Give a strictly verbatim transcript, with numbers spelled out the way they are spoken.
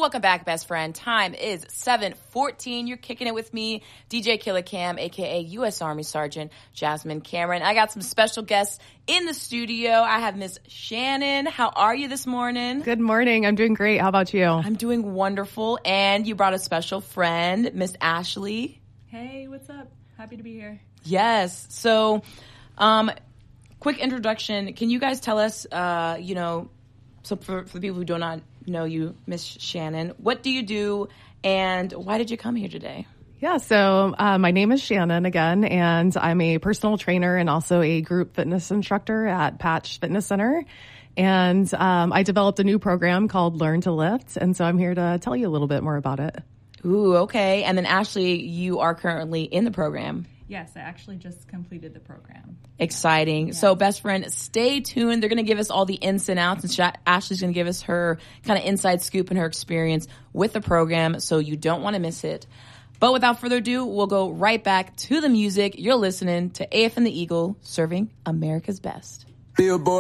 Welcome back, best friend. Time is seven fourteen. You're kicking it with me, D J Killer Cam, a k a. U S Army Sergeant Jasmine Cameron. I got some special guests in the studio. I have Miss Shannon. How are you this morning? Good morning. I'm doing great. How about you? I'm doing wonderful. And you brought a special friend, Miss Ashley. Hey, what's up? Happy to be here. Yes. So, um, quick introduction. Can you guys tell us, uh, you know, so for, for the people who do not know you, Miss Shannon, what do you do and why did you come here today? Yeah, so uh, my name is Shannon again, and I'm a personal trainer and also a group fitness instructor at Patch Fitness Center. And um, I developed a new program called Learn to Lift, and so I'm here to tell you a little bit more about it. Ooh, okay. And then Ashley, you are currently in the program. Yes, I actually just completed the program. Exciting. Yeah. So, best friend, stay tuned. They're going to give us all the ins and outs, and Sh- Ashley's going to give us her kind of inside scoop and her experience with the program, so you don't want to miss it. But without further ado, we'll go right back to the music. You're listening to A F and the Eagle, serving America's best. Billboard.